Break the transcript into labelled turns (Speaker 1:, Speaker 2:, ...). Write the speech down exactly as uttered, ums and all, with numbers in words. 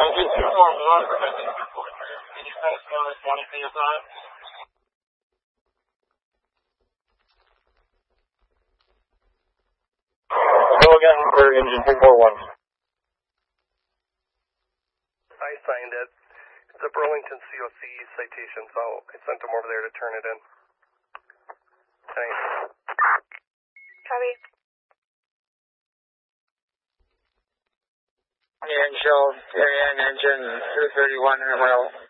Speaker 1: Go again for engine three four one.
Speaker 2: I signed it. It's a Burlington C O C citation, so I sent them over there to turn it in. Thanks.
Speaker 3: Copy.
Speaker 4: Yeah, and show area and engine two thirty-one in a row.